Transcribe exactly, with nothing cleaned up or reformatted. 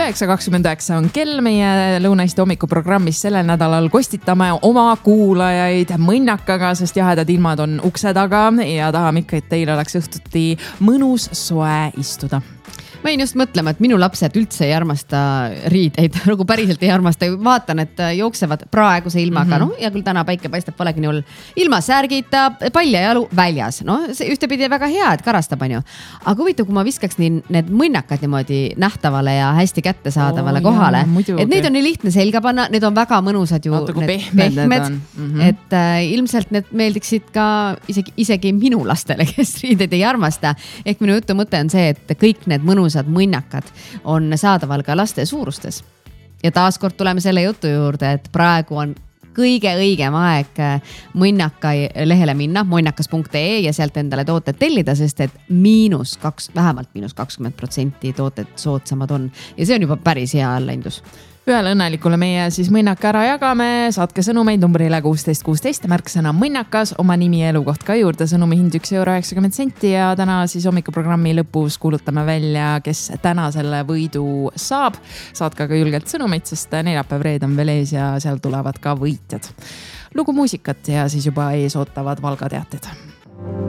üheksa kakskümmend üheksa on kell meie Lõuna-Eesti hommikuprogrammis. Sellel nädalal kostitame oma kuulajaid mõnnakaga, sest jahedad ilmad on ukse taga ja tahame ikka, et teil oleks õhtuti mõnus soe istuda. Ma jäin just mõtlema, et minu lapsed üldse ei armasta riideid, nagu päriselt ei armasta. Vaatan, et jooksevad praeguse ilmaga, mm -hmm. no ja küll täna päike paistab polegi nii hull. Ilma särgita, palja jalu väljas. No see ühtepidi väga hea, et karastab on ju. Aga huvitav, kui ma viskaks nii need mõnnakad niimoodi nähtavale ja hästi kättesaadavale oh, kohale. Jah, et neid on nii lihtne selga panna, need on väga mõnusad ju. Vaata, kui pehmed, pehmed need on. Mm -hmm. Et äh, ilmselt need meeldiksid ka isegi, isegi minu lastele, kes riideid ei armasta. Ehk minu jutu mõte on see, et kõik need mõnusad mõnnakad on saadaval ka laste suurustes. Ja taaskord tuleme selle jutu juurde, et praegu on kõige õigem aeg mõnnakai lehele minna, mõnnakas punkt ee ja sealt endale tooted tellida, sest et miinus kaks, vähemalt miinus kakskümmend protsenti tooted soodsamad on. Ja see on juba päris hea allendus. Ühele õnnelikule meie siis mõnnaka ära jagame. Saatke sõnumeid numbrile kuusteist kuusteist ja märksõna mõnnakas, oma nimi ja elukoht ka juurde. Sõnumi hind üks euro üheksakümmend senti ja täna siis hommikuprogrammi lõpus kuulutame välja, kes täna selle võidu saab. Saatke aga julgelt sõnumeid, sest neljapäev reed on veel ees ja seal tulevad ka võitjad. Lugu muusikat ja siis juba ees ootavad Valga teated.